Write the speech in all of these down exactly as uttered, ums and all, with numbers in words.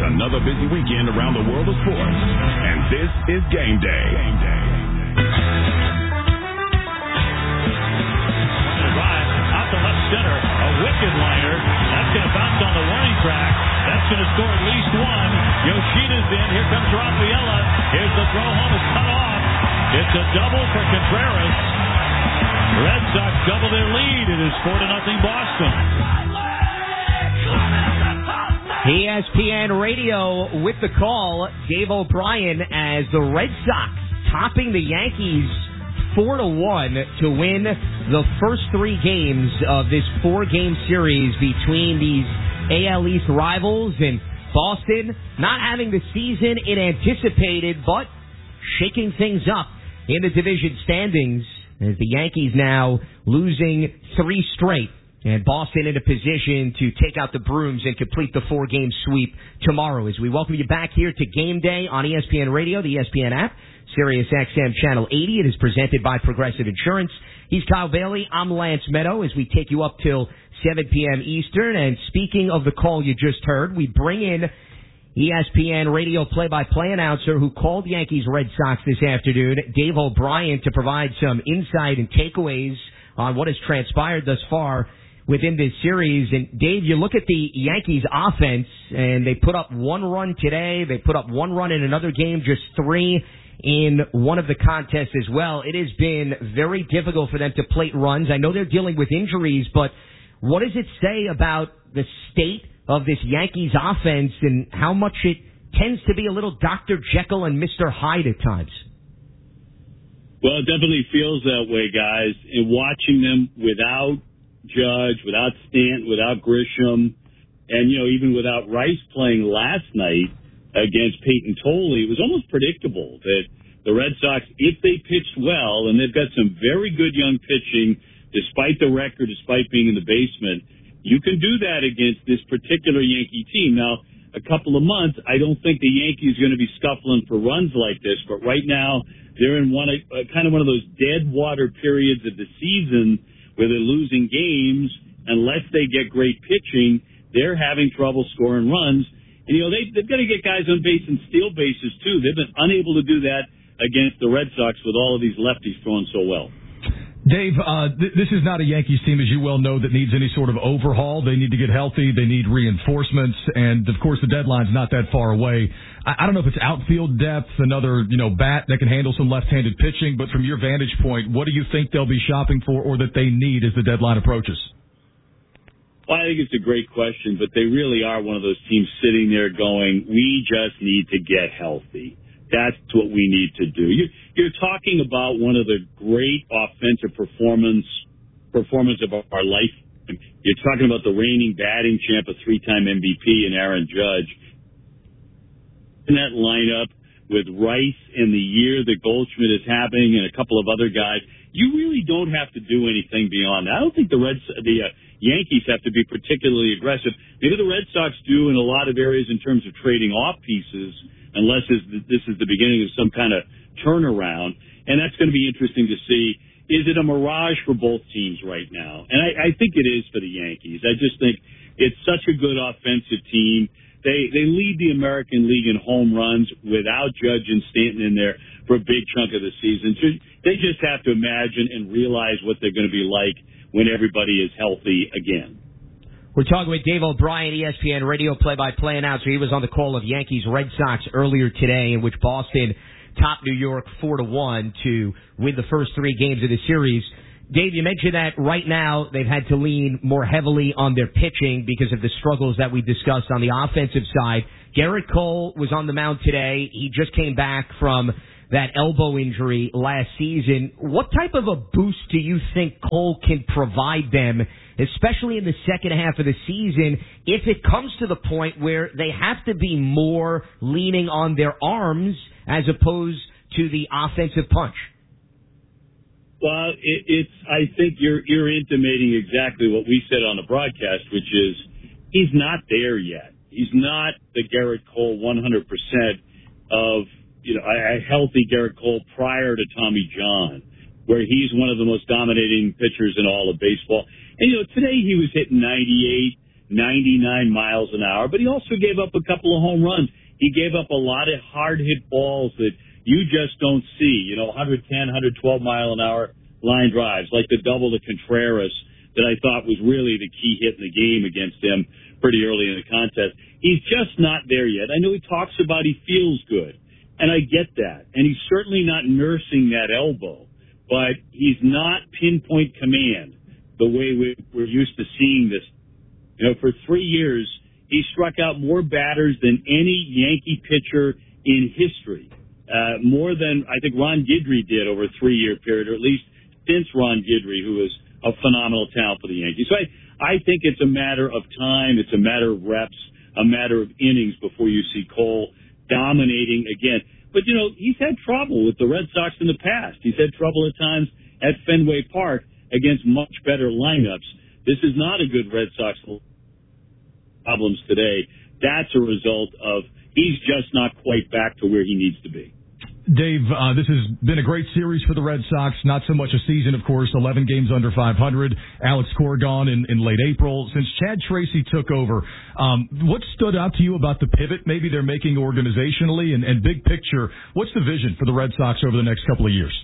another busy weekend around the world of sports. And this is Game Day. Game Day. Out to left center, a wicked liner. That's going to bounce on the warning track. That's going to score at least one. Yoshida's in. Here comes Rafaela. Here's the throw home. It's cut off. It's a double for Contreras. Red Sox double their lead. It is four to nothing Boston. E S P N Radio with the call. Dave O'Brien as the Red Sox topping the Yankees four to one to win the first three games of this four-game series between these A L East rivals, and Boston not having the season it anticipated, but shaking things up in the division standings as the Yankees now losing three straight, and Boston in a position to take out the brooms and complete the four-game sweep tomorrow. As we welcome you back here to Game Day on E S P N Radio, the E S P N app, Sirius X M Channel eighty. It is presented by Progressive Insurance. He's Kyle Bailey. I'm Lance Meadow as we take you up till seven p.m. Eastern. And speaking of the call you just heard, we bring in E S P N Radio play-by-play announcer who called Yankees Red Sox this afternoon, Dave O'Brien, to provide some insight and takeaways on what has transpired thus far within this series. And Dave, you look at the Yankees offense, and they put up one run today. They put up one run in another game, just three in one of the contests as well. It has been very difficult for them to plate runs. I know they're dealing with injuries, but what does it say about the state of this Yankees offense and how much it tends to be a little Doctor Jekyll and Mister Hyde at times? Well, it definitely feels that way, guys. And watching them without Judge, without Stanton, without Grisham, and, you know, even without Rice playing last night against Peyton Tolley, it was almost predictable that the Red Sox, if they pitched well, and they've got some very good young pitching, despite the record, despite being in the basement, you can do that against this particular Yankee team. Now, a couple of months, I don't think the Yankees are going to be scuffling for runs like this, but right now they're in one uh, kind of one of those dead water periods of the season where they're losing games. Unless they get great pitching, they're having trouble scoring runs. And, you know, they, they've got to get guys on base and steal bases, too. They've been unable to do that against the Red Sox with all of these lefties throwing so well. Dave, uh, th- this is not a Yankees team, as you well know, that needs any sort of overhaul. They need to get healthy. They need reinforcements. And, of course, the deadline's not that far away. I, I don't know if it's outfield depth, another, you know, bat that can handle some left-handed pitching. But from your vantage point, what do you think they'll be shopping for or that they need as the deadline approaches? Well, I think it's a great question, but they really are one of those teams sitting there going, we just need to get healthy. That's what we need to do. You're, you're talking about one of the great offensive performance performance of our life. You're talking about the reigning batting champ, a three-time M V P, and Aaron Judge. In that lineup with Rice and the year that Goldschmidt is having and a couple of other guys, you really don't have to do anything beyond that. I don't think the Reds, the uh, Yankees have to be particularly aggressive. Maybe the Red Sox do in a lot of areas in terms of trading off pieces, unless this is the beginning of some kind of turnaround. And that's going to be interesting to see. Is it a mirage for both teams right now? And I, I think it is for the Yankees. I just think it's such a good offensive team. They they lead the American League in home runs without Judge and Stanton in there for a big chunk of the season. So they just have to imagine and realize what they're going to be like when everybody is healthy again. We're talking with Dave O'Brien, E S P N Radio play-by-play announcer. He was on the call of Yankees Red Sox earlier today, in which Boston topped New York four to one to win the first three games of the series. Dave, you mentioned that right now they've had to lean more heavily on their pitching because of the struggles that we discussed on the offensive side. Garrett Cole was on the mound today. He just came back from that elbow injury last season. What type of a boost do you think Cole can provide them, especially in the second half of the season, if it comes to the point where they have to be more leaning on their arms as opposed to the offensive punch? Well, it, it's. I think you're you're intimating exactly what we said on the broadcast, which is he's not there yet. He's not the Garrett Cole one hundred percent of, you know, a healthy Garrett Cole prior to Tommy John, where he's one of the most dominating pitchers in all of baseball. And, you know, today he was hitting ninety-eight. ninety-nine miles an hour, but he also gave up a couple of home runs. He gave up a lot of hard-hit balls that you just don't see, you know, one ten, one twelve mile an hour line drives, like the double to Contreras that I thought was really the key hit in the game against him pretty early in the contest. He's just not there yet. I know he talks about he feels good, and I get that, and he's certainly not nursing that elbow, but he's not pinpoint command the way we're used to seeing this. You know, for three years, he struck out more batters than any Yankee pitcher in history, uh, more than I think Ron Guidry did over a three-year period, or at least since Ron Guidry, who was a phenomenal talent for the Yankees. So I, I think it's a matter of time, it's a matter of reps, a matter of innings before you see Cole dominating again. But, you know, he's had trouble with the Red Sox in the past. He's had trouble at times at Fenway Park against much better lineups. This is not a good Red Sox problems today. That's a result of he's just not quite back to where he needs to be. Dave, uh, this has been a great series for the Red Sox. Not so much a season, of course, eleven games under five hundred. Alex Cora gone in, in late April. Since Chad Tracy took over, um, what stood out to you about the pivot maybe they're making organizationally and, and big picture? What's the vision for the Red Sox over the next couple of years?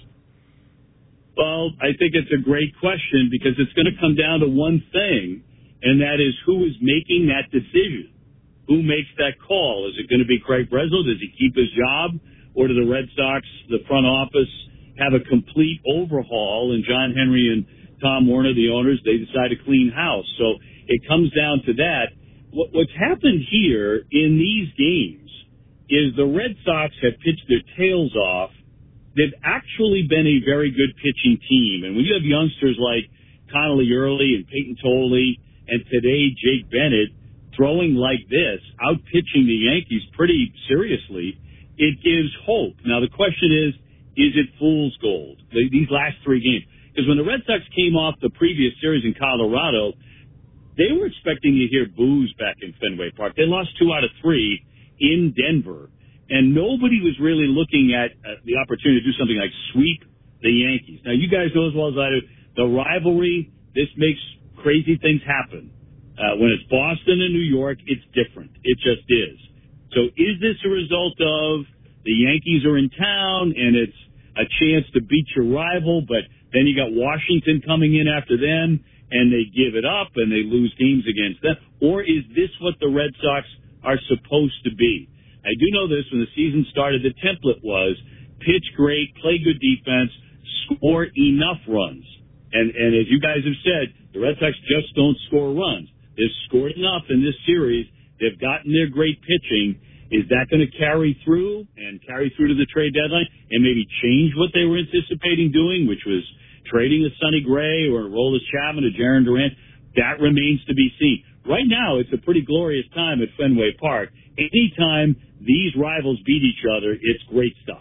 Well, I think it's a great question because it's going to come down to one thing, and that is who is making that decision. Who makes that call? Is it going to be Craig Breslow? Does he keep his job? Or do the Red Sox, the front office, have a complete overhaul? And John Henry and Tom Werner, the owners, they decide to clean house. So it comes down to that. What, what's happened here in these games is the Red Sox have pitched their tails off. They've actually been a very good pitching team. And when you have youngsters like Connolly Early and Peyton Tolley and today Jake Bennett throwing like this, out pitching the Yankees pretty seriously, it gives hope. Now, the question is, is it fool's gold, these last three games? Because when the Red Sox came off the previous series in Colorado, they were expecting to hear boos back in Fenway Park. They lost two out of three in Denver, and nobody was really looking at uh, the opportunity to do something like sweep the Yankees. Now, you guys know as well as I do, the rivalry, this makes crazy things happen. Uh, when it's Boston and New York, it's different. It just is. So is this a result of the Yankees are in town and it's a chance to beat your rival, but then you got Washington coming in after them and they give it up and they lose games against them? Or is this what the Red Sox are supposed to be? I do know this, when the season started, the template was pitch great, play good defense, score enough runs. And, and as you guys have said, the Red Sox just don't score runs. They've scored enough in this series. They've gotten their great pitching. Is that going to carry through and carry through to the trade deadline and maybe change what they were anticipating doing, which was trading a Sonny Gray or a Aroldis Chapman, a Jarren Duran? That remains to be seen. Right now, it's a pretty glorious time at Fenway Park. Anytime these rivals beat each other, it's great stuff.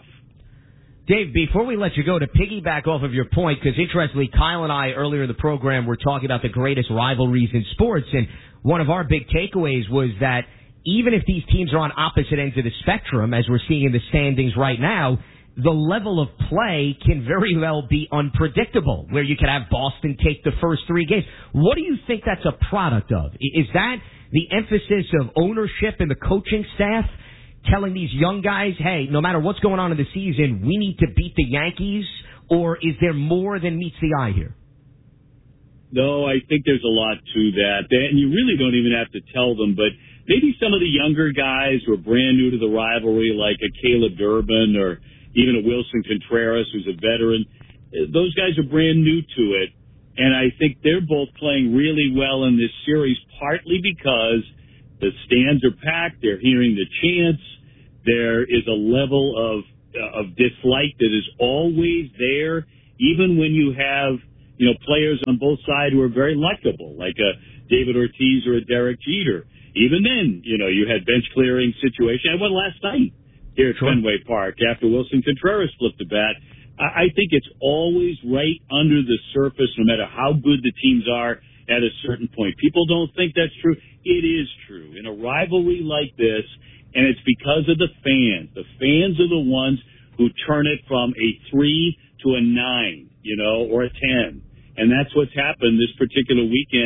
Dave, before we let you go, to piggyback off of your point, because interestingly, Kyle and I earlier in the program were talking about the greatest rivalries in sports, and one of our big takeaways was that even if these teams are on opposite ends of the spectrum, as we're seeing in the standings right now, the level of play can very well be unpredictable, where you could have Boston take the first three games. What do you think that's a product of? Is that the emphasis of ownership and the coaching staff telling these young guys, hey, no matter what's going on in the season, we need to beat the Yankees? Or is there more than meets the eye here? No, I think there's a lot to that. And you really don't even have to tell them, but maybe some of the younger guys who are brand new to the rivalry, like a Caleb Durbin or even a Wilson Contreras, who's a veteran, those guys are brand new to it. And I think they're both playing really well in this series, partly because the stands are packed, they're hearing the chants, there is a level of uh, of dislike that is always there, even when you have, you know, players on both sides who are very likable, like a David Ortiz or a Derek Jeter. Even then, you know, you had bench clearing situation. I went last night here at sure. Fenway Park after Wilson Contreras flipped the bat. I, I think it's always right under the surface, no matter how good the teams are at a certain point. People don't think that's true. It is true. In a rivalry like this, and it's because of the fans. The fans are the ones who turn it from a three to a nine, you know, or a ten. And that's what's happened this particular weekend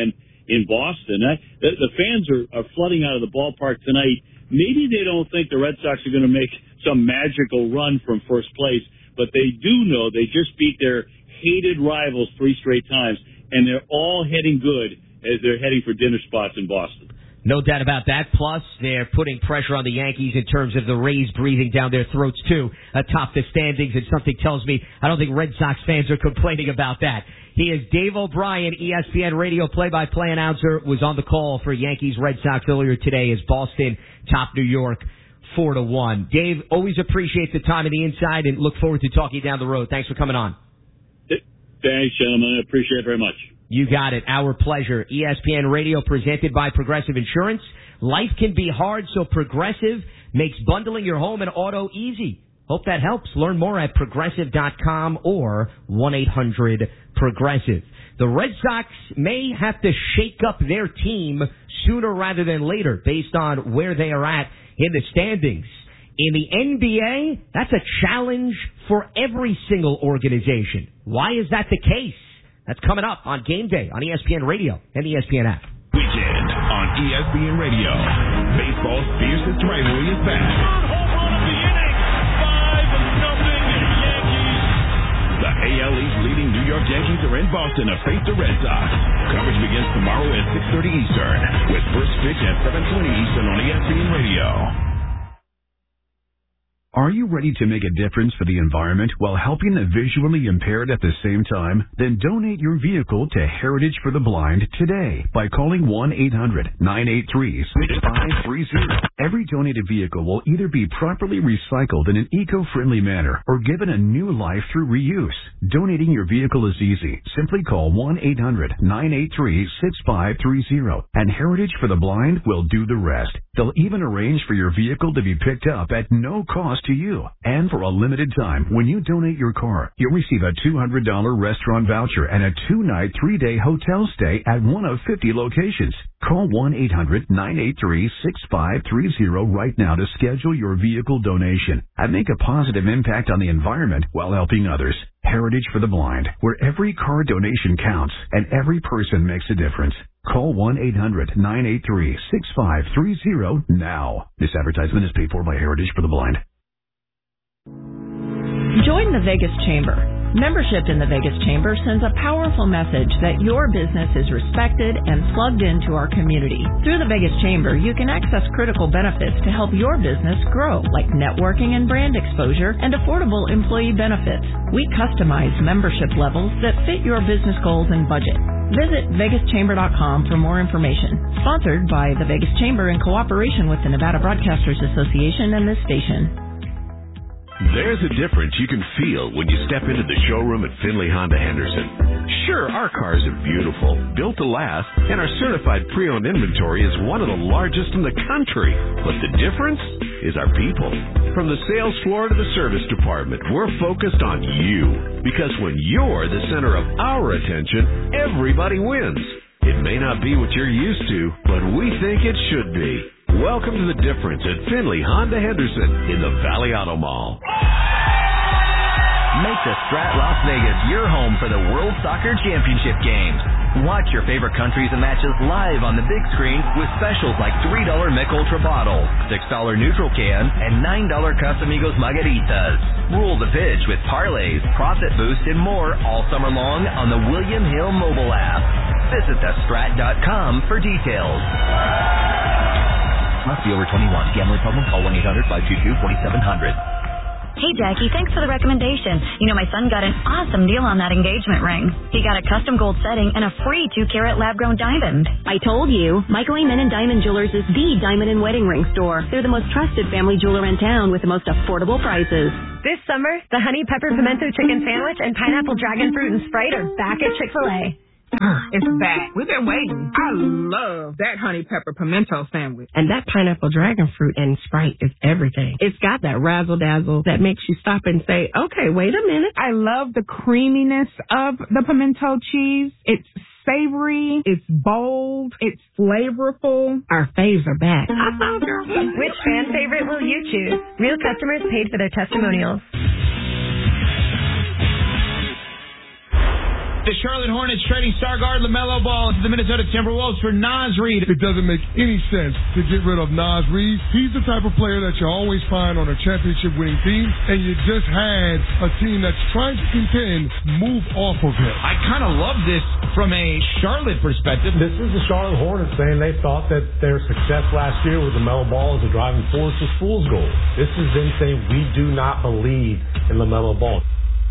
in Boston. I, the, the fans are, are flooding out of the ballpark tonight. Maybe they don't think the Red Sox are going to make some magical run from first place, but they do know they just beat their hated rivals three straight times, and they're all heading good as they're heading for dinner spots in Boston. No doubt about that. Plus, they're putting pressure on the Yankees in terms of the Rays breathing down their throats, too, atop the standings. And something tells me I don't think Red Sox fans are complaining about that. He is Dave O'Brien, E S P N radio play-by-play announcer, was on the call for Yankees-Red Sox earlier today as Boston top New York four to one. Dave, always appreciate the time and the insight and look forward to talking down the road. Thanks for coming on. Thanks, gentlemen. I appreciate it very much. You got it. Our pleasure. E S P N Radio presented by Progressive Insurance. Life can be hard, so Progressive makes bundling your home and auto easy. Hope that helps. Learn more at progressive dot com or one eight hundred progressive. The Red Sox may have to shake up their team sooner rather than later based on where they are at in the standings. In the N B A, that's a challenge for every single organization. Why is that the case? That's coming up on Game Day on E S P N Radio and the E S P N app. Weekend on E S P N Radio. Baseball's fiercest rivalry is back. Third home run of the inning. Five nothing Yankees. The A L East leading New York Yankees are in Boston to face the Red Sox. Coverage begins tomorrow at six thirty Eastern with first pitch at seven twenty Eastern on E S P N Radio. Are you ready to make a difference for the environment while helping the visually impaired at the same time? Then donate your vehicle to Heritage for the Blind today by calling one eight hundred nine eight three six five three zero. Every donated vehicle will either be properly recycled in an eco-friendly manner or given a new life through reuse. Donating your vehicle is easy. Simply call one eight hundred nine eight three six five three zero and Heritage for the Blind will do the rest. They'll even arrange for your vehicle to be picked up at no cost to you. And for a limited time, when you donate your car, you'll receive a two hundred dollars restaurant voucher and a two-night, three-day hotel stay at one of fifty locations. Call one eight hundred nine eight three six five three zero right now to schedule your vehicle donation and make a positive impact on the environment while helping others. Heritage for the Blind, where every car donation counts and every person makes a difference. Call one eight hundred nine eight three six five three zero now. This advertisement is paid for by Heritage for the Blind. Join the Vegas Chamber. Membership in the Vegas Chamber sends a powerful message that your business is respected and plugged into our community. Through the Vegas Chamber, you can access critical benefits to help your business grow, like networking and brand exposure and affordable employee benefits. We customize membership levels that fit your business goals and budget. Visit vegas chamber dot com for more information. Sponsored by the Vegas Chamber in cooperation with the Nevada Broadcasters Association and this station. There's a difference you can feel when you step into the showroom at Finley Honda Henderson. Sure, our cars are beautiful, built to last, and our certified pre-owned inventory is one of the largest in the country. But the difference is our people. From the sales floor to the service department, we're focused on you. Because when you're the center of our attention, everybody wins. It may not be what you're used to, but we think it should be. Welcome to the difference at Finley Honda Henderson in the Valley Auto Mall. Make the Strat Las Vegas your home for the World Soccer Championship games. Watch your favorite countries and matches live on the big screen with specials like three dollars Mick Ultra bottle, six dollars neutral can, and nine dollars Casamigos Margaritas. Rule the pitch with parlays, profit boost, and more all summer long on the William Hill mobile app. Visit the strat dot com for details. Must be over twenty-one. Gambling problem? Call one eight hundred five two two four seven zero zero. Hey, Jackie, thanks for the recommendation. You know, my son got an awesome deal on that engagement ring. He got a custom gold setting and a free two-carat lab-grown diamond. I told you, Michael Amen and Diamond Jewelers is the diamond and wedding ring store. They're the most trusted family jeweler in town with the most affordable prices. This summer, the honey pepper pimento chicken sandwich and pineapple dragon fruit and Sprite are back at Chick-fil-A. It's back. We've been waiting. I love that honey pepper pimento sandwich. And that pineapple dragon fruit and Sprite is everything. It's got that razzle-dazzle that makes you stop and say, okay, wait a minute. I love the creaminess of the pimento cheese. It's savory. It's bold. It's flavorful. Our faves are back. I found girl. Which fan favorite will you choose? Real customers paid for their testimonials. The Charlotte Hornets trading star guard LaMelo Ball to the Minnesota Timberwolves for Naz Reid. It doesn't make any sense to get rid of Naz Reid. He's the type of player that you always find on a championship-winning team, and you just had a team that's trying to contend move off of him. I kind of love this from a Charlotte perspective. This is the Charlotte Hornets saying they thought that their success last year with LaMelo Ball as a driving force was fool's gold. This is them saying we do not believe in LaMelo Ball.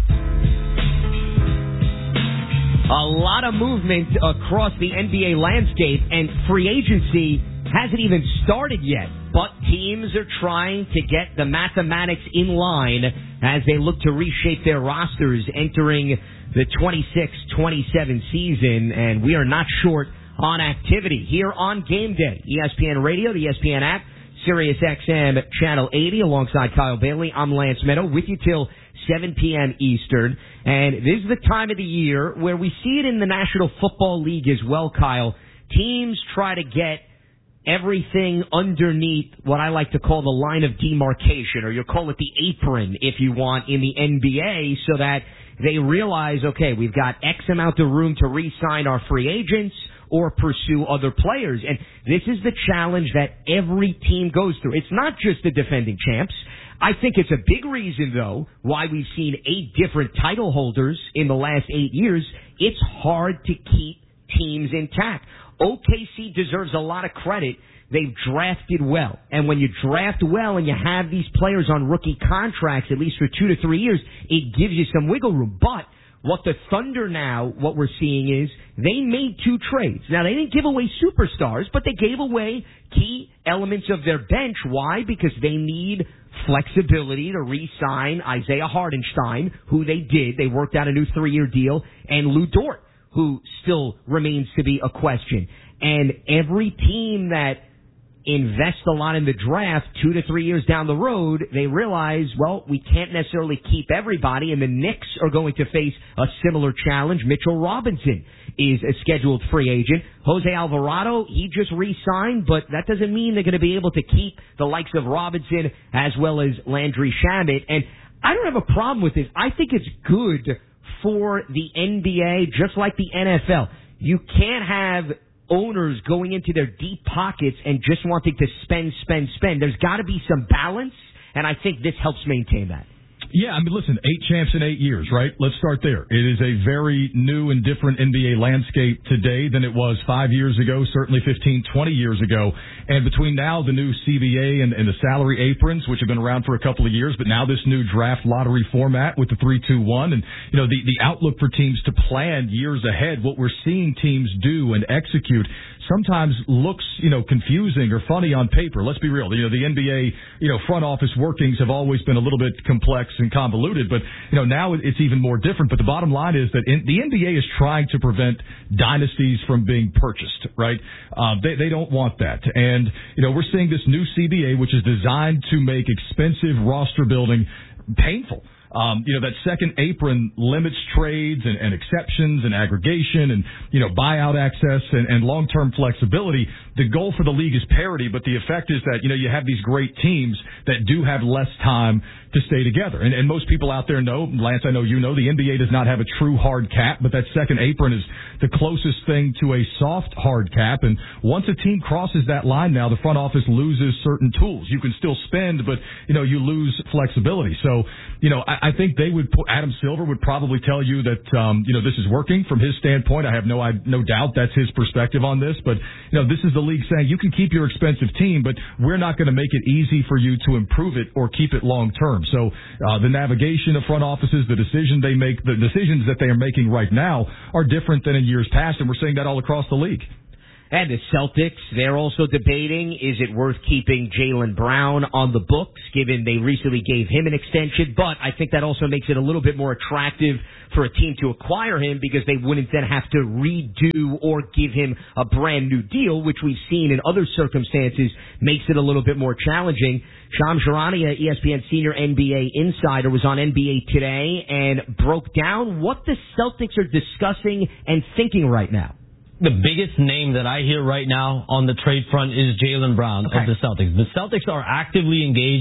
A lot of movement across the N B A landscape, and free agency hasn't even started yet. But teams are trying to get the mathematics in line as they look to reshape their rosters entering the twenty-six twenty-seven season, and we are not short on activity here on Game Day. E S P N Radio, the E S P N app, Sirius X M Channel eighty, alongside Kyle Bailey. I'm Lance Meadow with you till seven p.m. Eastern. And this is the time of the year where we see it in the National Football League as well, Kyle. Teams try to get everything underneath what I like to call the line of demarcation, or you'll call it the apron if you want, in the N B A, so that they realize, okay, we've got X amount of room to re-sign our free agents or pursue other players. And this is the challenge that every team goes through. It's not just the defending champs. I think it's a big reason, though, why we've seen eight different title holders in the last eight years. It's hard to keep teams intact. O K C deserves a lot of credit. They've drafted well. And when you draft well and you have these players on rookie contracts, at least for two to three years, it gives you some wiggle room. But what the Thunder now, what we're seeing is they made two trades. Now, they didn't give away superstars, but they gave away key elements of their bench. Why? Because they need flexibility to re-sign Isaiah Hartenstein, who they did. They worked out a new three-year deal, and Lou Dort, who still remains to be a question. And every team that invests a lot in the draft two to three years down the road, they realize, well, we can't necessarily keep everybody, and the Knicks are going to face a similar challenge. Mitchell Robinson is a scheduled free agent. Jose Alvarado, he just re-signed, but that doesn't mean they're going to be able to keep the likes of Robinson as well as Landry Shamet. And I don't have a problem with this. I think it's good for the N B A, just like the N F L. You can't have owners going into their deep pockets and just wanting to spend, spend, spend. There's got to be some balance, and I think this helps maintain that. Yeah, I mean, listen, eight champs in eight years, right? Let's start there. It is a very new and different N B A landscape today than it was five years ago, certainly fifteen, twenty years ago. And between now, the new C B A and, and the salary aprons, which have been around for a couple of years, but now this new draft lottery format with the three two one, and, you know, the, the outlook for teams to plan years ahead, what we're seeing teams do and execute sometimes looks, you know, confusing or funny on paper. Let's be real. You know, the N B A, you know, front office workings have always been a little bit complex and convoluted, but, you know, now it's even more different. But the bottom line is that in, the N B A is trying to prevent dynasties from being purchased, right? Uh, they, they don't want that. And, you know, we're seeing this new C B A, which is designed to make expensive roster building painful. Um, you know, that second apron limits trades and, and exceptions and aggregation and, you know, buyout access and, and long-term flexibility. The goal for the league is parity, but the effect is that, you know, you have these great teams that do have less time to stay together. And, and most people out there know, Lance, I know you know, the N B A does not have a true hard cap, but that second apron is the closest thing to a soft hard cap. And once a team crosses that line now, the front office loses certain tools. You can still spend, but, you know, you lose flexibility. So, you know, I, I think they would put, Adam Silver would probably tell you that, um, you know, this is working from his standpoint. I have no, I, no doubt that's his perspective on this, but, you know, this is the league saying you can keep your expensive team, but we're not going to make it easy for you to improve it or keep it long term. So, uh, the navigation of front offices, the decision they make, the decisions that they are making right now are different than in years past, and we're seeing that all across the league. And the Celtics, they're also debating, is it worth keeping Jaylen Brown on the books, given they recently gave him an extension? But I think that also makes it a little bit more attractive for a team to acquire him, because they wouldn't then have to redo or give him a brand new deal, which we've seen in other circumstances makes it a little bit more challenging. Shams Charania, E S P N senior N B A insider, was on N B A Today and broke down what the Celtics are discussing and thinking right now. The biggest name that I hear right now on the trade front is Jaylen Brown okay. of the Celtics. The Celtics are actively engaged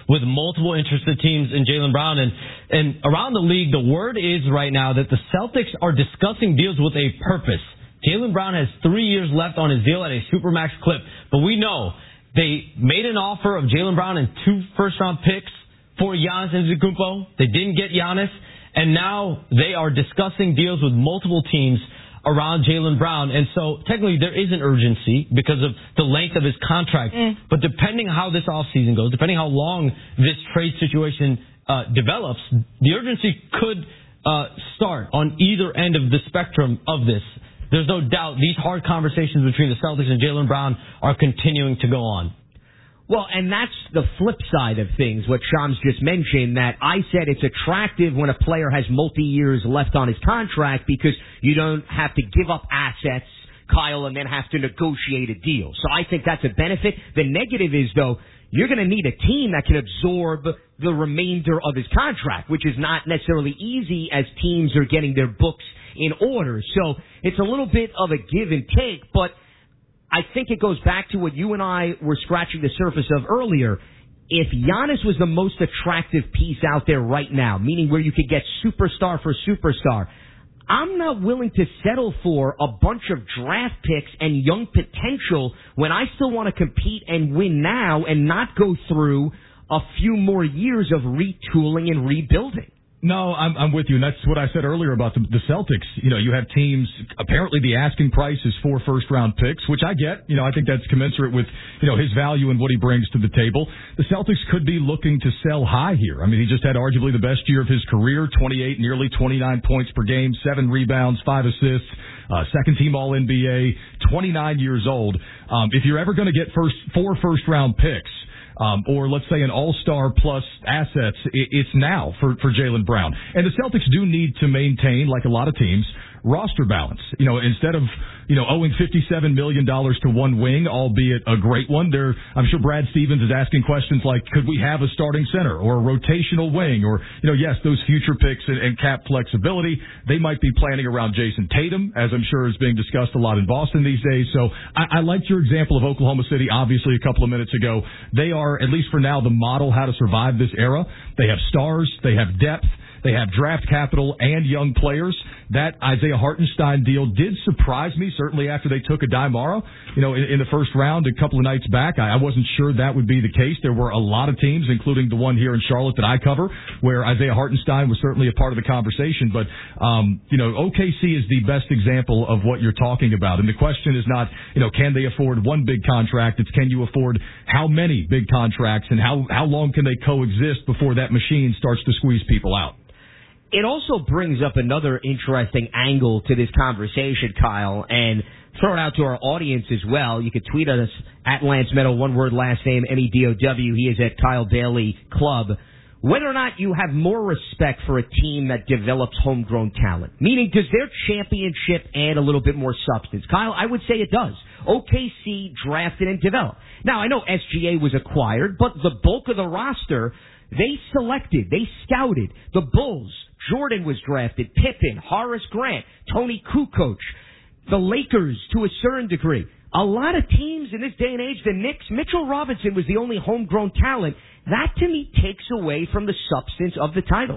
with multiple interested teams in Jaylen Brown. And, and around the league, the word is right now that the Celtics are discussing deals with a purpose. Jaylen Brown has three years left on his deal at a supermax clip. But we know they made an offer of Jaylen Brown and two first-round picks for Giannis Antetokounmpo. They didn't get Giannis. And now they are discussing deals with multiple teams around Jaylen Brown. And so technically there is an urgency because of the length of his contract. Mm. But depending how this offseason goes, depending how long this trade situation uh, develops, the urgency could uh, start on either end of the spectrum of this. There's no doubt these hard conversations between the Celtics and Jaylen Brown are continuing to go on. Well, and that's the flip side of things, what Shams just mentioned, that I said it's attractive when a player has multi-years left on his contract because you don't have to give up assets, Kyle, and then have to negotiate a deal. So I think that's a benefit. The negative is, though, you're going to need a team that can absorb the remainder of his contract, which is not necessarily easy as teams are getting their books in order. So it's a little bit of a give and take, but I think it goes back to what you and I were scratching the surface of earlier. If Giannis was the most attractive piece out there right now, meaning where you could get superstar for superstar, I'm not willing to settle for a bunch of draft picks and young potential when I still want to compete and win now and not go through a few more years of retooling and rebuilding. No, I'm, I'm with you, and that's what I said earlier about the, the Celtics. You know, you have teams, apparently the asking price is four first-round picks, which I get. You know, I think that's commensurate with, you know, his value and what he brings to the table. The Celtics could be looking to sell high here. I mean, he just had arguably the best year of his career, twenty-eight, nearly twenty-nine points per game, seven rebounds, five assists, uh, second-team All N B A, twenty-nine years old. Um, if you're ever going to get first four first-round picks, Um, or let's say an all-star plus assets, it's now for, for Jaylen Brown. And the Celtics do need to maintain, like a lot of teams, roster balance. You know, instead of, you know, owing fifty-seven million dollars to one wing, albeit a great one, there, I'm sure Brad Stevens is asking questions like, could we have a starting center or a rotational wing? Or, you know, yes, those future picks and, and cap flexibility, they might be planning around Jason Tatum, as I'm sure is being discussed a lot in Boston these days. So I, I liked your example of Oklahoma City, obviously, a couple of minutes ago. They are, at least for now, the model how to survive this era. They have stars, they have depth, they have draft capital and young players. That Isaiah Hartenstein deal did surprise me, certainly after they took Adai-Mara, you know, in, in the first round a couple of nights back. I, I wasn't sure that would be the case. There were a lot of teams, including the one here in Charlotte that I cover, where Isaiah Hartenstein was certainly a part of the conversation. But, um, you know, O K C is the best example of what you're talking about. And the question is not, you know, can they afford one big contract? It's can you afford how many big contracts and how, how long can they coexist before that machine starts to squeeze people out? It also brings up another interesting angle to this conversation, Kyle, and throw it out to our audience as well. You can tweet us at Lance Meadow, one word, last name, M E D O W. He is at Kyle Daly Club. Whether or not you have more respect for a team that develops homegrown talent, meaning does their championship add a little bit more substance? Kyle, I would say it does. O K C drafted and developed. Now, I know S G A was acquired, but the bulk of the roster, they selected, they scouted. The Bulls, Jordan was drafted, Pippen, Horace Grant, Tony Kukoc, the Lakers to a certain degree. A lot of teams in this day and age, the Knicks, Mitchell Robinson was the only homegrown talent. That, to me, takes away from the substance of the title.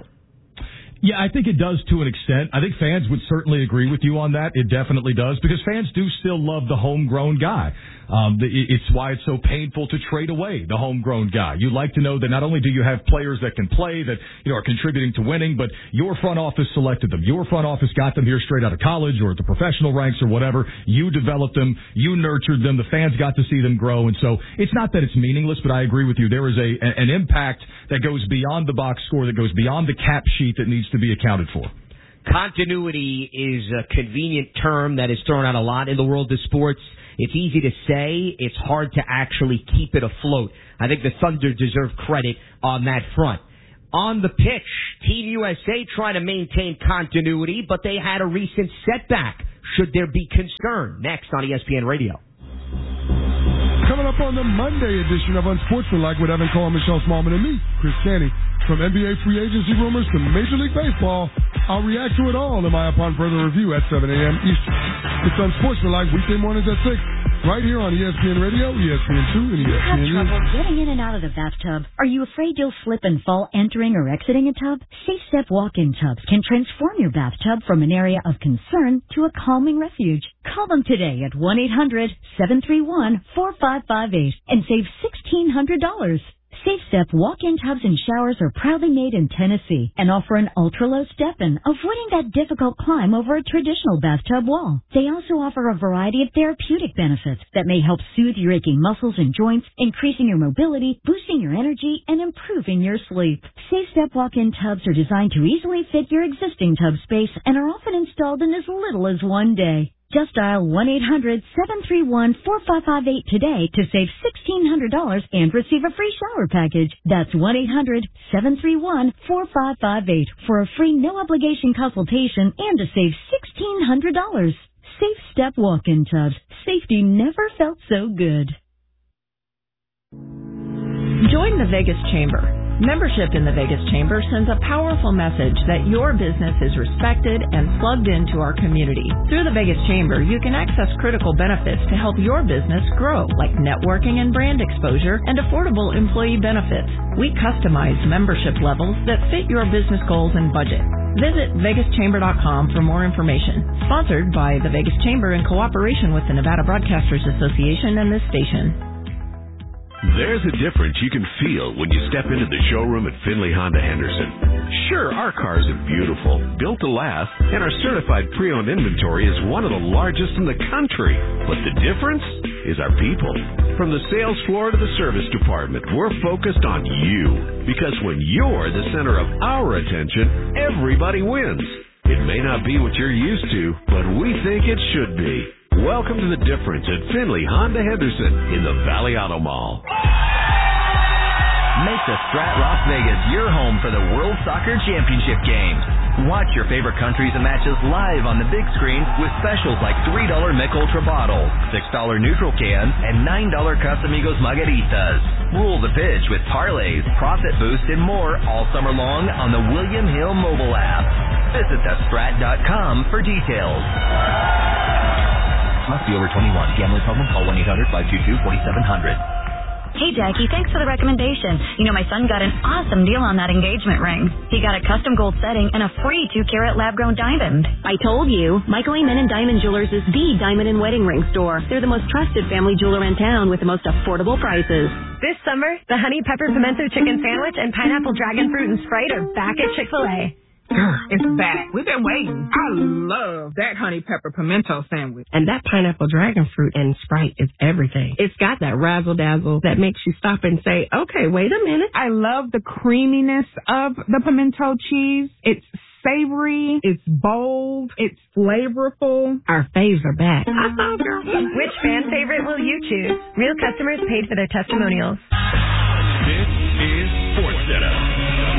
Yeah, I think it does to an extent. I think fans would certainly agree with you on that. It definitely does, because fans do still love the homegrown guy. Um, it's why it's so painful to trade away the homegrown guy. You like to know that not only do you have players that can play, that, you know, are contributing to winning, but your front office selected them. Your front office got them here straight out of college or at the professional ranks or whatever. You developed them. You nurtured them. The fans got to see them grow. And so it's not that it's meaningless, but I agree with you. There is a an impact that goes beyond the box score, that goes beyond the cap sheet that needs to be accounted for. Continuity is a convenient term that is thrown out a lot in the world of sports. It's easy to say. It's hard to actually keep it afloat. I think the Thunder deserve credit on that front. On the pitch, Team U S A trying to maintain continuity, but they had a recent setback. Should there be concern? Next on E S P N Radio. Coming up on the Monday edition of Unsportsmanlike with Evan Cole, Michelle Smallman, and me, Chris Canty. From N B A free agency rumors to Major League Baseball, I'll react to it all in my Upon Further Review at seven a.m. Eastern. It's Unsportsmanlike weekday mornings at six right here on E S P N Radio, E S P N two, and E S P N You have News. trouble getting in and out of the bathtub? Are you afraid you'll slip and fall entering or exiting a tub? Safe Step walk-in tubs can transform your bathtub from an area of concern to a calming refuge. Call them today at one eight hundred seven three one four five five eight and save sixteen hundred dollars. Safe Step walk-in tubs and showers are proudly made in Tennessee and offer an ultra-low step-in, avoiding that difficult climb over a traditional bathtub wall. They also offer a variety of therapeutic benefits that may help soothe your aching muscles and joints, increasing your mobility, boosting your energy, and improving your sleep. Safe Step walk-in tubs are designed to easily fit your existing tub space and are often installed in as little as one day. Just dial one eight hundred seven three one four five five eight today to save sixteen hundred dollars and receive a free shower package. That's one eight hundred seven three one four five five eight for a free no-obligation consultation and to save sixteen hundred dollars. Safe Step walk-in tubs. Safety never felt so good. Join the Vegas Chamber. Membership in the Vegas Chamber sends a powerful message that your business is respected and plugged into our community. Through the Vegas Chamber, you can access critical benefits to help your business grow, like networking and brand exposure and affordable employee benefits. We customize membership levels that fit your business goals and budget. Visit vegas chamber dot com for more information. Sponsored by the Vegas Chamber in cooperation with the Nevada Broadcasters Association and this station. There's a difference you can feel when you step into the showroom at Finley Honda Henderson. Sure, our cars are beautiful, built to last, and our certified pre-owned inventory is one of the largest in the country. But the difference is our people. From the sales floor to the service department, we're focused on you. Because when you're the center of our attention, everybody wins. It may not be what you're used to, but we think it should be. Welcome to the difference at Finley Honda Henderson in the Valley Auto Mall. Make the Strat Las Vegas your home for the World Soccer Championship games. Watch your favorite countries and matches live on the big screen with specials like three dollar Mick Ultra bottles, six dollar neutral cans, and nine dollar Casamigos margaritas. Rule the pitch with parlays, profit boost, and more all summer long on the William Hill mobile app. Visit the strat dot com for details. Must be over twenty-one. Gambling problem? Call one eight hundred five two two four seven zero zero. Hey, Jackie, thanks for the recommendation. You know, my son got an awesome deal on that engagement ring. He got a custom gold setting and a free two carat lab-grown diamond. I told you, Michael Amen and Diamond Jewelers is the diamond and wedding ring store. They're the most trusted family jeweler in town with the most affordable prices. This summer, the honey pepper pimento chicken sandwich and pineapple dragon fruit and Sprite are back at Chick-fil-A. It's back. We've been waiting. I love that honey pepper pimento sandwich. And that pineapple dragon fruit and Sprite is everything. It's got that razzle dazzle that makes you stop and say, okay, wait a minute. I love the creaminess of the pimento cheese. It's savory, it's bold, it's flavorful. Our faves are back. Which fan favorite will you choose? Real customers paid for their testimonials. This is SportsCenter.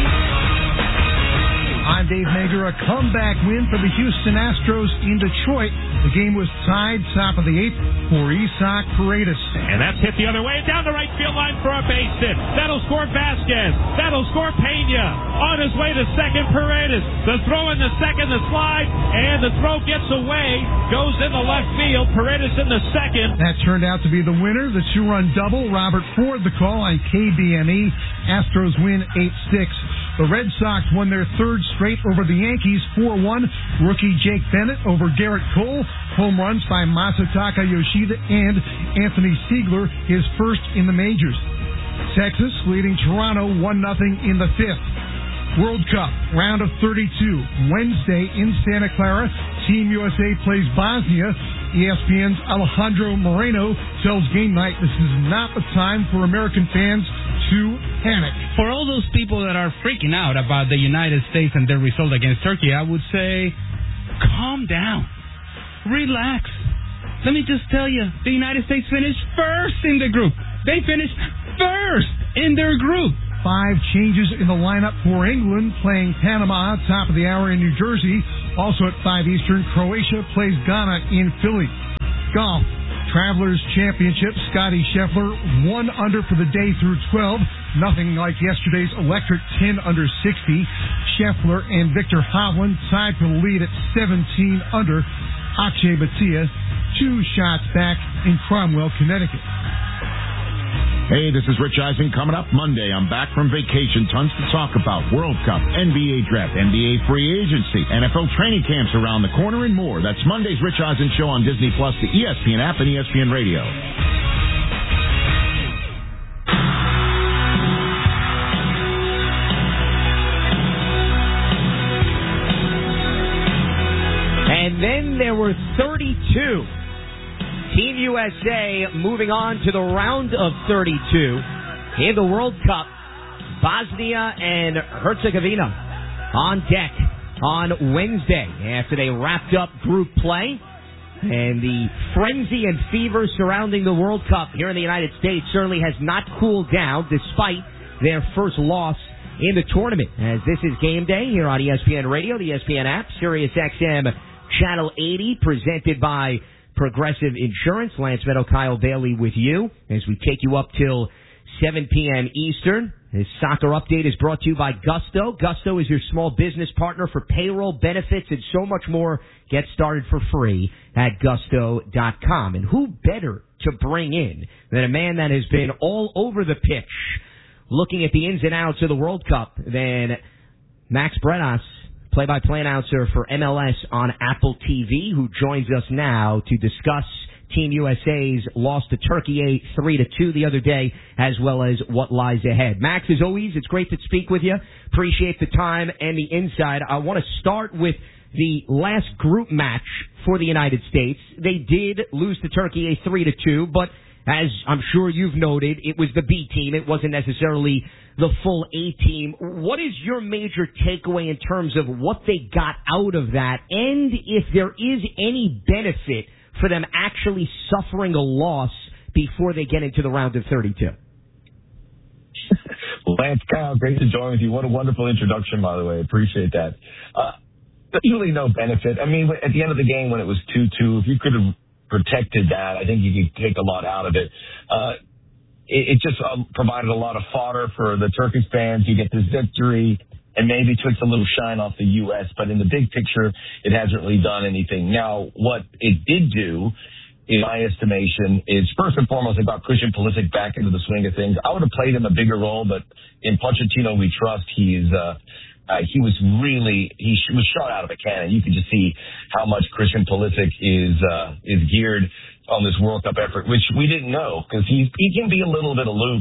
I'm Dave Mager. A comeback win for the Houston Astros in Detroit. The game was tied top of the eighth for Isaac Paredes. And that's hit the other way, down the right field line for a base hit. That'll score Vasquez. That'll score Pena. On his way to second, Paredes. The throw in the second, the slide, and the throw gets away. Goes in the left field. Paredes in the second. That turned out to be the winner. The two-run double. Robert Ford the call on K B M E. Astros win eight six. The Red Sox won their third straight over the Yankees, four one. Rookie Jake Bennett over Garrett Cole. Home runs by Masataka Yoshida and Anthony Siegler, his first in the majors. Texas leading Toronto one nothing in the fifth. World Cup, round of thirty-two. Wednesday in Santa Clara, Team U S A plays Bosnia. E S P N's Alejandro Moreno tells Game Night this is not the time for American fans to panic. For all those people that are freaking out about the United States and their result against Turkey, I would say, calm down. Relax. Let me just tell you, the United States finished first in the group. They finished first in their group. Five changes in the lineup for England, playing Panama, top of the hour in New Jersey. Also at five Eastern, Croatia plays Ghana in Philly. Golf. Travelers Championship, Scotty Scheffler, one under for the day through twelve. Nothing like yesterday's electric ten under sixty. Scheffler and Victor Hovland tied for the lead at seventeen under. Akshay Bhatia, two shots back in Cromwell, Connecticut. Hey, this is Rich Eisen. Coming up Monday, I'm back from vacation. Tons to talk about. World Cup, N B A draft, N B A free agency, N F L training camps around the corner, and more. That's Monday's Rich Eisen Show on Disney Plus, the E S P N app, and E S P N Radio. And then there were thirty-two. Team U S A moving on to the round of thirty-two in the World Cup. Bosnia and Herzegovina on deck on Wednesday after they wrapped up group play. And the frenzy and fever surrounding the World Cup here in the United States certainly has not cooled down despite their first loss in the tournament. As this is game day here on E S P N Radio, the E S P N app, Sirius X M Channel eighty, presented by Progressive Insurance. Lance Meadow, Kyle Bailey with you as we take you up till seven p.m. Eastern. This soccer update is brought to you by Gusto. Gusto is your small business partner for payroll, benefits, and so much more. Get started for free at gusto dot com. And who better to bring in than a man that has been all over the pitch looking at the ins and outs of the World Cup than Max Bredas, play-by-play announcer for M L S on Apple T V, who joins us now to discuss Team U S A's loss to Turkey three to two the other day, as well as what lies ahead. Max, as always, it's great to speak with you. Appreciate the time and the insight. I want to start with the last group match for the United States. They did lose to Turkey three to two, but as I'm sure you've noted, it was the B team. It wasn't necessarily the full A team. What is your major takeaway in terms of what they got out of that, and if there is any benefit for them actually suffering a loss before they get into the round of thirty-two? Lance, Kyle, great to join with you. What a wonderful introduction, by the way. Appreciate that. Uh, there's really no benefit. I mean, at the end of the game when it was two two, if you could have protected that, I think you could take a lot out of it. Uh, it, it just um, provided a lot of fodder for the Turkish fans. You get this victory and maybe took a little shine off the U S, but in the big picture, it hasn't really done anything. Now, what it did do, in my estimation, is first and foremost, it got Christian Pulisic back into the swing of things. I would have played him a bigger role, but in Pochettino we trust. He's uh, uh, he was really he sh- was shot out of a cannon. You could just see how much Christian Pulisic is uh, is geared on this World Cup effort, which we didn't know because he he can be a little bit aloof,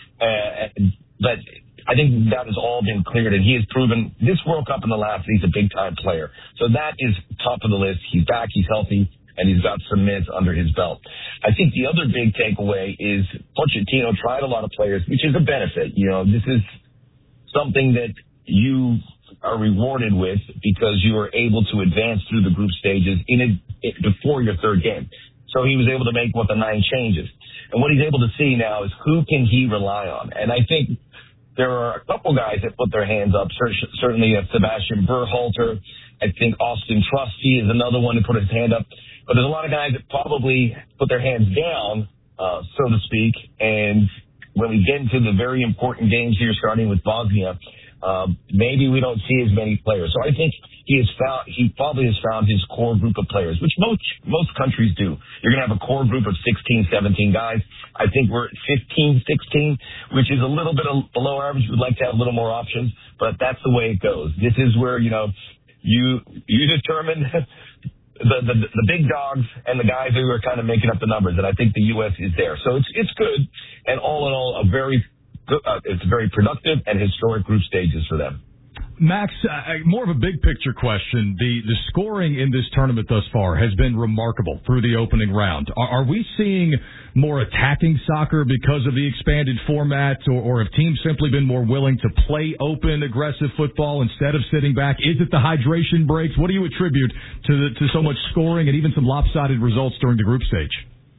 uh, but I think that has all been cleared, and he has proven this World Cup in the last, he's a big-time player. So that is top of the list. He's back, he's healthy, and he's got some minutes under his belt. I think the other big takeaway is Pochettino tried a lot of players, which is a benefit. You know, this is something that you are rewarded with because you are able to advance through the group stages in a, it, before your third game. So he was able to make, what, the nine changes. And what he's able to see now is who can he rely on. And I think there are a couple guys that put their hands up. Certainly, uh, Sebastian Berhalter. I think Austin Trusty is another one to put his hand up. But there's a lot of guys that probably put their hands down, uh, so to speak. And when we get into the very important games here, starting with Bosnia, uh, maybe we don't see as many players. So I think he has found, he probably has found his core group of players, which most most countries do. You're going to have a core group of sixteen, seventeen guys. I think we're at fifteen, sixteen, which is a little bit below average. We'd like to have a little more options, but that's the way it goes. This is where, you know, you you determine the, the the big dogs and the guys who are kind of making up the numbers, and I think the U S is there. So it's it's good, and all in all, a very good, uh, it's very productive and historic group stages for them. Max, uh, more of a big picture question. The the scoring in this tournament thus far has been remarkable through the opening round. Are, are we seeing more attacking soccer because of the expanded format, or, or have teams simply been more willing to play open, aggressive football instead of sitting back? Is it the hydration breaks? What do you attribute to the, to so much scoring and even some lopsided results during the group stage?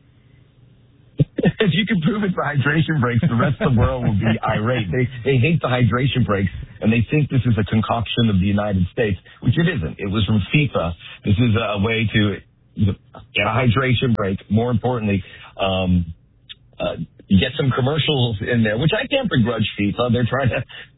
If you can prove it's the hydration breaks, the rest of the world will be irate. They they hate the hydration breaks, and they think this is a concoction of the United States, which it isn't. It was from FIFA. This is a way to get a hydration break. More importantly, um, uh, get some commercials in there, which I can't begrudge FIFA. They're trying to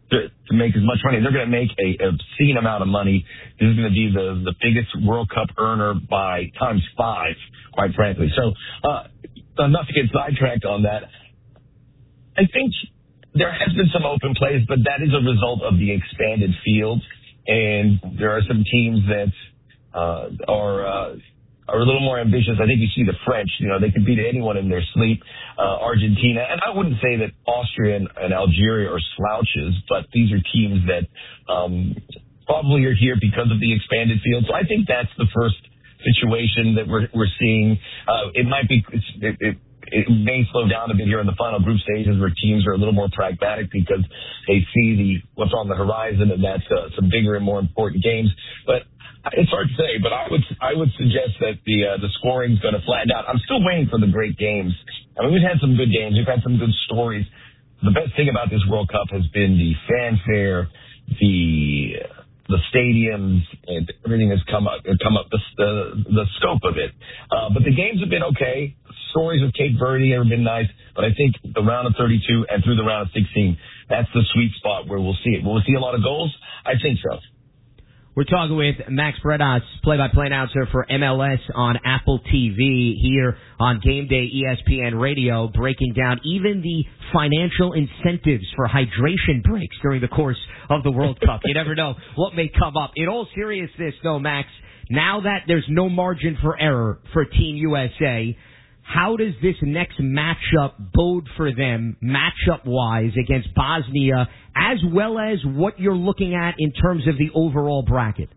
to, to make as much money. They're going to make a obscene amount of money. This is going to be the, the biggest World Cup earner by times five, quite frankly. So, uh, enough to get sidetracked on that. I think there has been some open plays, but that is a result of the expanded field. And there are some teams that uh, are uh, are a little more ambitious. I think you see the French, you know, they can beat anyone in their sleep. Uh, Argentina, and I wouldn't say that Austria and, and Algeria are slouches, but these are teams that um, probably are here because of the expanded field. So I think that's the first situation that we're we're seeing. Uh, it might be it's, it, it, it may slow down a bit here in the final group stages where teams are a little more pragmatic because they see the what's on the horizon, and that's uh, some bigger and more important games. But it's hard to say. But I would I would suggest that the uh, the scoring's going to flatten out. I'm still waiting for the great games. I mean, we've had some good games. We've had some good stories. The best thing about this World Cup has been the fanfare, the the stadiums, and everything has come up, come up the the, the scope of it. Uh, but the games have been okay. Stories of Cape Verde have been nice, but I think the round of thirty-two and through the round of sixteen, that's the sweet spot where we'll see it. Will we see a lot of goals? I think so. We're talking with Max Bredas, play-by-play announcer for M L S on Apple T V here on Game Day E S P N Radio, breaking down even the financial incentives for hydration breaks during the course of the World Cup. You never know what may come up. In all seriousness, though, Max, now that there's no margin for error for Team U S A, how does this next matchup bode for them, matchup-wise, against Bosnia, as well as what you're looking at in terms of the overall bracket?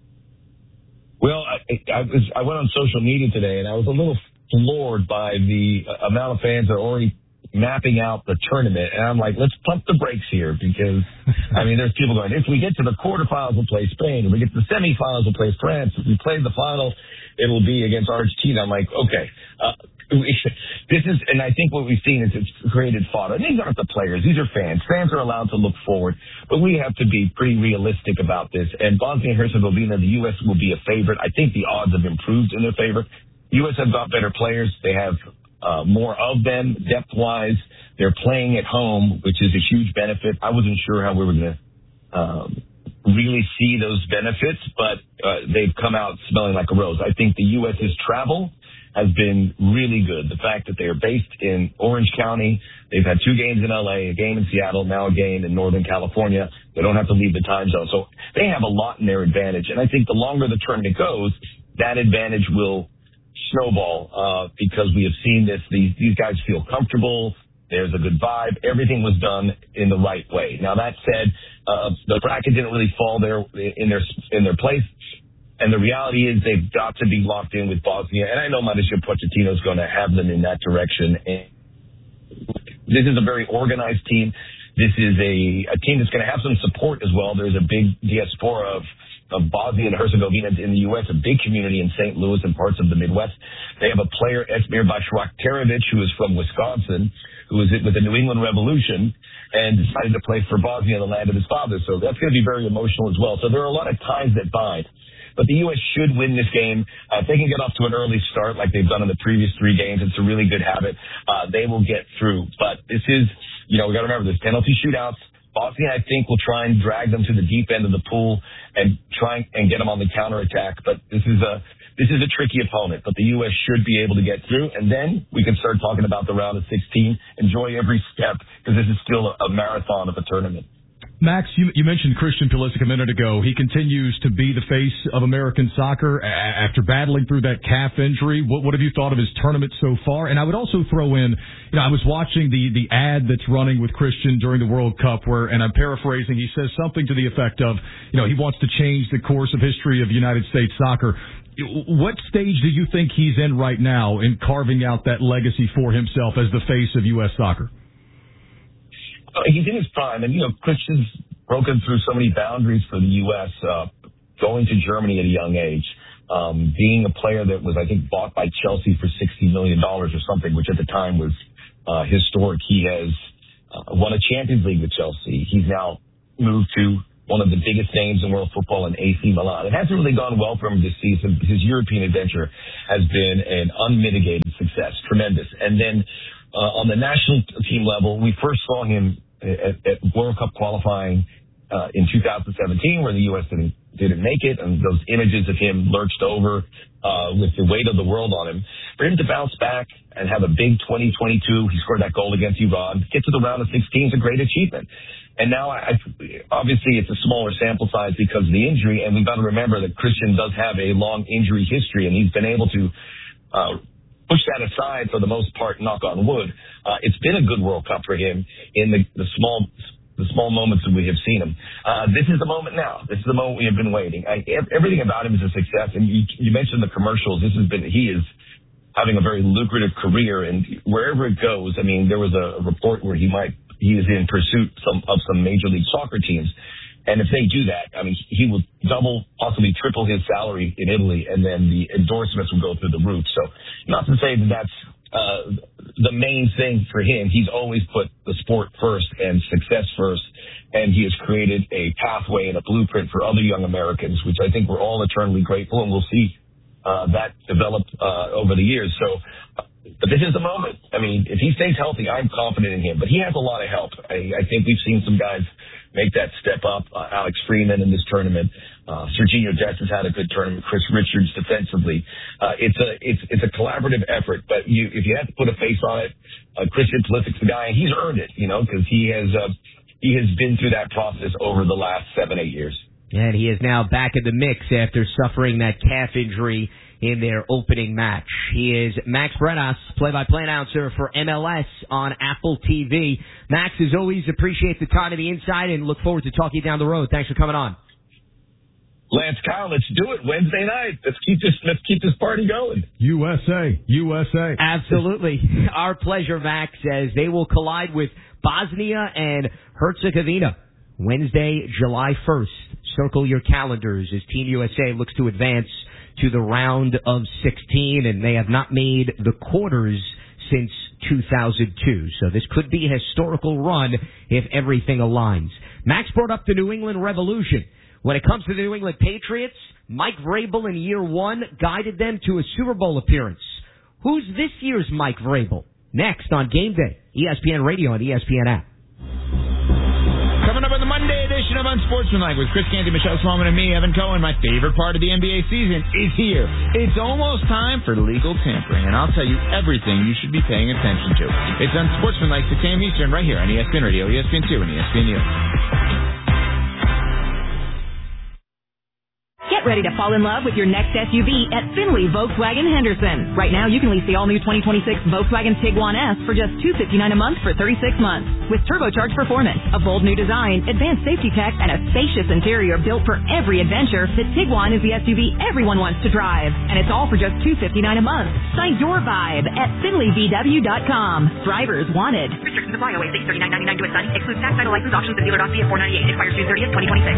Well, I, I, was, I went on social media today, and I was a little floored by the amount of fans that are already mapping out the tournament. And I'm like, let's pump the brakes here because, I mean, there's people going, if we get to the quarterfinals, we'll play Spain. If we get to the semifinals, we'll play France. If we play the final, it'll be against Argentina. I'm like, okay. Uh, this is, and I think what we've seen is it's created fodder. And these aren't the players; these are fans. Fans are allowed to look forward, but we have to be pretty realistic about this. And Bosnia and Herzegovina, the U S will be a favorite. I think the odds have improved in their favor. U S have got better players; they have uh, more of them depth-wise. They're playing at home, which is a huge benefit. I wasn't sure how we were going to um, really see those benefits, but uh, they've come out smelling like a rose. I think the US's travel has been really good. The fact that they are based in Orange County, they've had two games in L A, a game in Seattle, now a game in Northern California. They don't have to leave the time zone. So they have a lot in their advantage. And I think the longer the tournament goes, that advantage will snowball uh, because we have seen this. These, these guys feel comfortable. There's a good vibe. Everything was done in the right way. Now, that said, uh, the bracket didn't really fall there in their in their place. And the reality is they've got to be locked in with Bosnia. And I know Mauricio Pochettino is going to have them in that direction. And this is a very organized team. This is a, a team that's going to have some support as well. There's a big diaspora of, of Bosnia and Herzegovina in the U S, a big community in Saint Louis and parts of the Midwest. They have a player, Esmir Bashraktarevic, who is from Wisconsin, who was with the New England Revolution and decided to play for Bosnia, the land of his father. So that's going to be very emotional as well. So there are a lot of ties that bind. But the U S should win this game. Uh, if they can get off to an early start like they've done in the previous three games, it's a really good habit. Uh, they will get through. But this is, you know, we got to remember, there's penalty shootouts. Bosnia, I think, will try and drag them to the deep end of the pool and try and get them on the counterattack. But this is a this is a tricky opponent. But the U S should be able to get through. And then we can start talking about the round of sixteen. Enjoy every step because this is still a, a marathon of a tournament. Max, you, you mentioned Christian Pulisic a minute ago. He continues to be the face of American soccer a- after battling through that calf injury. What, what have you thought of his tournament so far? And I would also throw in, you know, I was watching the, the ad that's running with Christian during the World Cup where, and I'm paraphrasing, he says something to the effect of, you know, he wants to change the course of history of United States soccer. What stage do you think he's in right now in carving out that legacy for himself as the face of U S soccer? He's in his prime, and, you know, Christian's broken through so many boundaries for the U S, uh, going to Germany at a young age, um, being a player that was, I think, bought by Chelsea for sixty million dollars or something, which at the time was uh, historic. He has uh, won a Champions League with Chelsea. He's now moved to one of the biggest names in world football in A C Milan. It hasn't really gone well for him this season. His European adventure has been an unmitigated success, tremendous. And then Uh, on the national team level, we first saw him at, at World Cup qualifying uh, in two thousand seventeen, where the U S didn't didn't make it, and those images of him lurched over uh, with the weight of the world on him. For him to bounce back and have a big twenty twenty-two, he scored that goal against Iran, get to the round of sixteen is a great achievement. And now, I, obviously, it's a smaller sample size because of the injury, and we've got to remember that Christian does have a long injury history, and he's been able to uh, push that aside for the most part, knock on wood. Uh, it's been a good World Cup for him in the, the small the small moments that we have seen him. Uh, this is the moment now. This is the moment we have been waiting. I, everything about him is a success, and you, you mentioned the commercials. This has been, he is having a very lucrative career, and wherever it goes, I mean, there was a report where he might He is in pursuit some, of some Major League Soccer teams. And if they do that, I mean, he will double, possibly triple his salary in Italy, and then the endorsements will go through the roof. So not to say that that's uh, the main thing for him. He's always put the sport first and success first, and he has created a pathway and a blueprint for other young Americans, which I think we're all eternally grateful, and we'll see uh, that develop uh, over the years. So But this is the moment. I mean, if he stays healthy, I'm confident in him. But he has a lot of help. I, I think we've seen some guys make that step up. Uh, Alex Freeman in this tournament. Uh, Serginho Dest has had a good tournament. Chris Richards defensively. Uh, it's a it's it's a collaborative effort. But you, if you have to put a face on it, uh, Christian Pulisic's the guy, and he's earned it. You know, because he has uh, he has been through that process over the last seven eight years. And he is now back in the mix after suffering that calf injury in their opening match. He is Max Bretas, play-by-play announcer for M L S on Apple T V. Max, as always, appreciate the time and the insight, and look forward to talking down the road. Thanks for coming on. Lance, Kyle, let's do it Wednesday night. Let's keep this let's keep this party going. U S A, U S A. Absolutely. Our pleasure, Max, as they will collide with Bosnia and Herzegovina Wednesday, July first. Circle your calendars as Team U S A looks to advance to the round of sixteen, and they have not made the quarters since two thousand two. So this could be a historical run if everything aligns. Max brought up the New England Revolution. When it comes to the New England Patriots, Mike Vrabel in year one guided them to a Super Bowl appearance. Who's this year's Mike Vrabel? Next on Game Day, E S P N Radio and E S P N app. Coming up on the Monday edition of Unsportsmanlike with Chris Canty, Michelle Sloman, and me, Evan Cohen. My favorite part of the N B A season is here. It's almost time for legal tampering, and I'll tell you everything you should be paying attention to. It's Unsportsmanlike, six a.m. Eastern, right here on E S P N Radio, E S P N two, and E S P N U. Get ready to fall in love with your next S U V at Finley Volkswagen Henderson. Right now, you can lease the all-new twenty twenty-six Volkswagen Tiguan S for just two hundred fifty-nine dollars a month for thirty-six months. With turbocharged performance, a bold new design, advanced safety tech, and a spacious interior built for every adventure, the Tiguan is the S U V everyone wants to drive. And it's all for just two hundred fifty-nine dollars a month. Sign your vibe at Finley V W dot com. Drivers wanted. Restrictions apply. O A six thirty-nine ninety-nine to a sign. Excludes tax, title, license, options, and dealer doc fee at four ninety-eight. Expires June thirtieth, twenty twenty-six.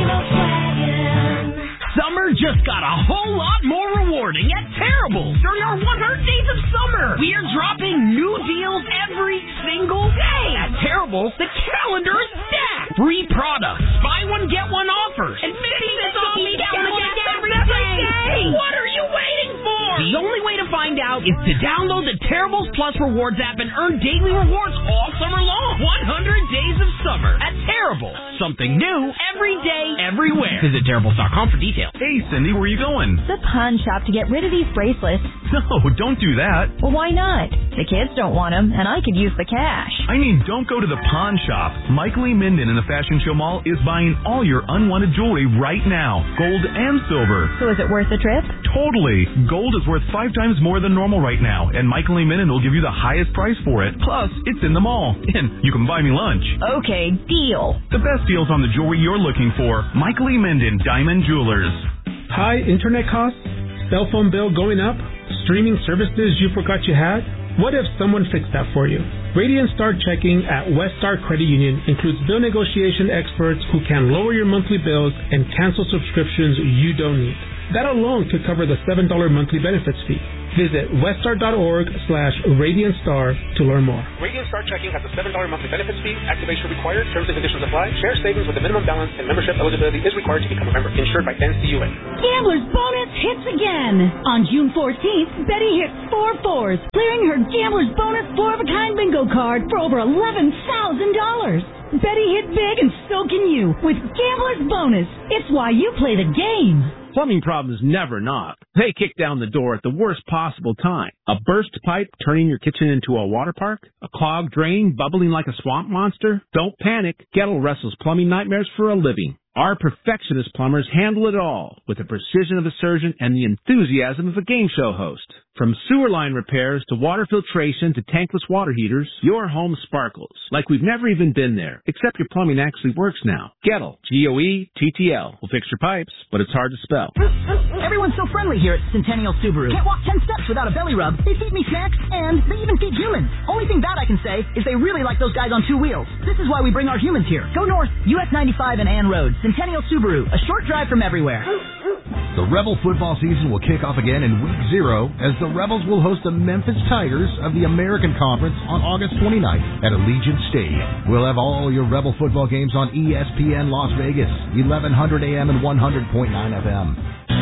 Summer just got a whole lot more rewarding at Terrible during our one hundred days of summer. We are dropping new deals every single day. At Terrible, the calendar is stacked. Free products, buy one, get one offers, and fifty cents off each gallon of gas every day. What are you waiting for? The only way to find out is to download the Terribles Plus Rewards app and earn daily rewards all summer long. one hundred days of summer at Terrible. Something new every day, everywhere. Visit Terribles dot com for details. Hey, Cindy, where are you going? The pawn shop to get rid of these bracelets. No, don't do that. Well, why not? The kids don't want them, and I could use the cash. I mean, don't go to the pawn shop. Michael E. Minden in the Fashion Show Mall is buying all your unwanted jewelry right now, gold and silver. So is it worth the trip? Totally. Gold is worth five times more than normal right now, and Michael E. Minden will give you the highest price for it. Plus, it's in the mall, and you can buy me lunch. Okay, deal. The best deals on the jewelry you're looking for. Michael E. Minden, Diamond Jewelers. High internet costs? Cell phone bill going up? Streaming services you forgot you had? What if someone fixed that for you? Radiant Star Checking at West Star Credit Union includes bill negotiation experts who can lower your monthly bills and cancel subscriptions you don't need. That alone could cover the seven dollars monthly benefits fee. Visit weststar.org slash Radiant Star to learn more. Radiant Star Checking has a seven dollars monthly benefits fee. Activation required. Terms and conditions apply. Share savings with a minimum balance and membership eligibility is required to become a member. Insured by N C U A. Gambler's Bonus hits again. On June fourteenth, Betty hit four fours, clearing her Gambler's Bonus four-of-a-kind bingo card for over eleven thousand dollars. Betty hit big and so can you with Gambler's Bonus. It's why you play the game. Plumbing problems never knock. They kick down the door at the worst possible time. A burst pipe turning your kitchen into a water park? A clogged drain bubbling like a swamp monster? Don't panic. Gettle wrestles plumbing nightmares for a living. Our perfectionist plumbers handle it all with the precision of a surgeon and the enthusiasm of a game show host. From sewer line repairs to water filtration to tankless water heaters, your home sparkles like we've never even been there, except your plumbing actually works now. Gettle, G O E T T L, will fix your pipes, but it's hard to spell. Everyone's so friendly here at Centennial Subaru. Can't walk ten steps without a belly rub. They feed me snacks, and they even feed humans. Only thing bad I can say is they really like those guys on two wheels. This is why we bring our humans here. Go north, U S ninety-five and Ann Road. Centennial Subaru, a short drive from everywhere. The Rebel football season will kick off again in week zero as the Rebels will host the Memphis Tigers of the American Conference on August twenty-ninth at Allegiant Stadium. We'll have all your Rebel football games on E S P N Las Vegas, eleven hundred A M and one hundred point nine F M.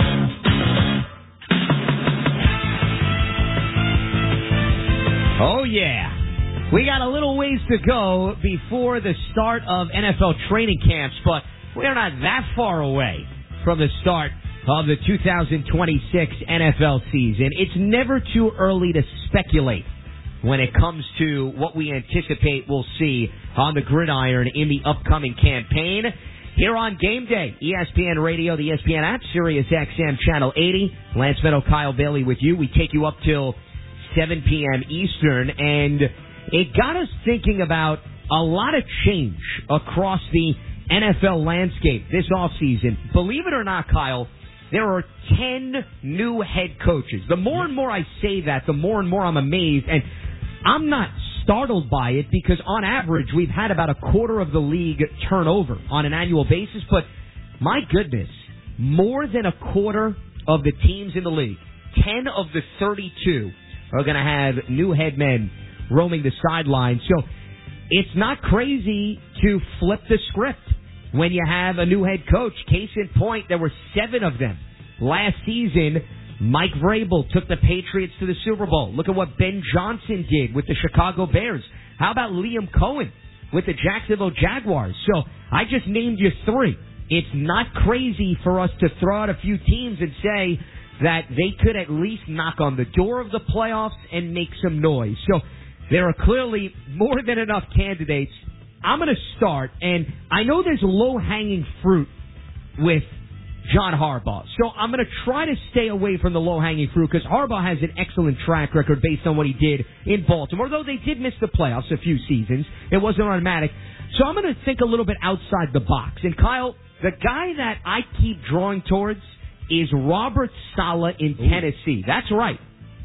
Oh, yeah. We got a little ways to go before the start of N F L training camps, but we're not that far away from the start of the two thousand twenty-six N F L season. It's never too early to speculate when it comes to what we anticipate we'll see on the gridiron in the upcoming campaign. Here on Game Day, E S P N Radio, the E S P N app, Sirius X M Channel eighty. Lance Meadow, Kyle Bailey with you. We take you up till seven p.m. Eastern, and it got us thinking about a lot of change across the N F L landscape this offseason. Believe it or not, Kyle, there are ten new head coaches. The more and more I say that, the more and more I'm amazed, and I'm not startled by it because on average we've had about a quarter of the league turn over on an annual basis, but my goodness, more than a quarter of the teams in the league, ten of the thirty-two, are going to have new head men roaming the sidelines. So it's not crazy to flip the script when you have a new head coach. Case in point, there were seven of them last season. Mike Vrabel took the Patriots to the Super Bowl. Look at what Ben Johnson did with the Chicago Bears. How about Liam Cohen with the Jacksonville Jaguars? So I just named you three. It's not crazy for us to throw out a few teams and say that they could at least knock on the door of the playoffs and make some noise. So there are clearly more than enough candidates. I'm going to start, and I know there's low-hanging fruit with John Harbaugh. So I'm going to try to stay away from the low-hanging fruit because Harbaugh has an excellent track record based on what he did in Baltimore. Though they did miss the playoffs a few seasons, it wasn't automatic. So I'm going to think a little bit outside the box. And Kyle, the guy that I keep drawing towards is Robert Saleh in Tennessee. That's right.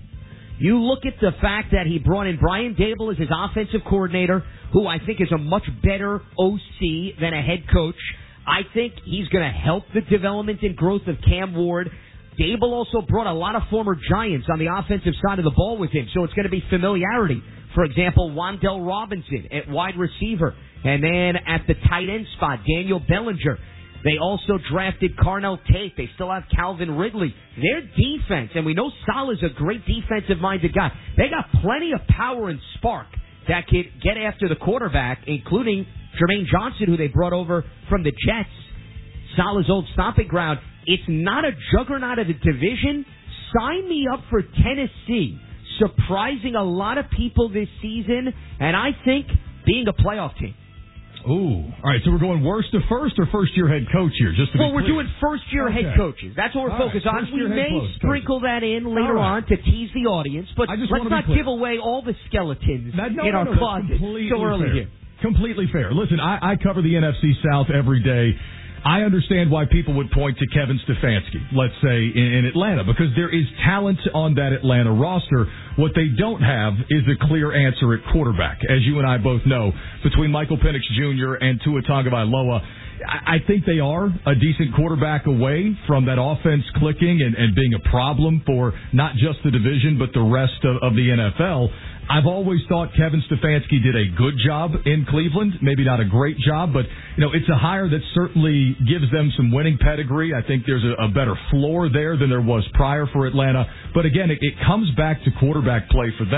You look at the fact that he brought in Brian Daboll as his offensive coordinator, who I think is a much better O C than a head coach. I think he's going to help the development and growth of Cam Ward. Daboll also brought a lot of former Giants on the offensive side of the ball with him, so it's going to be familiarity. For example, Wan'Dale Robinson at wide receiver, and then at the tight end spot, Daniel Bellinger. They also drafted Carnell Tate. They still have Calvin Ridley. Their defense, and we know Saleh's a great defensive-minded guy. They got plenty of power and spark that could get after the quarterback, including Jermaine Johnson, who they brought over from the Jets, Saleh's old stomping ground. It's not a juggernaut of the division. Sign me up for Tennessee, surprising a lot of people this season, and I think being a playoff team. Ooh. All right, so we're going worst to first or first-year head coach here, just to well, be we're clear? doing first-year okay. head coaches. That's what we're All focused right. on. We may sprinkle that in later right. on to tease the audience, but let's not be give away all the skeletons that, no, in no, our no, closet so early fair. here. Completely fair. Listen, I, I cover the N F C South every day. I understand why people would point to Kevin Stefanski, let's say, in, in Atlanta, because there is talent on that Atlanta roster. What they don't have is a clear answer at quarterback, as you and I both know, between Michael Penix Junior and Tua Tagovailoa. I think they are a decent quarterback away from that offense clicking and, and being a problem for not just the division, but the rest of, of the N F L. I've always thought Kevin Stefanski did a good job in Cleveland. Maybe not a great job, but you know, it's a hire that certainly gives them some winning pedigree. I think there's a, a better floor there than there was prior for Atlanta. But again, it, it comes back to quarterback play for them.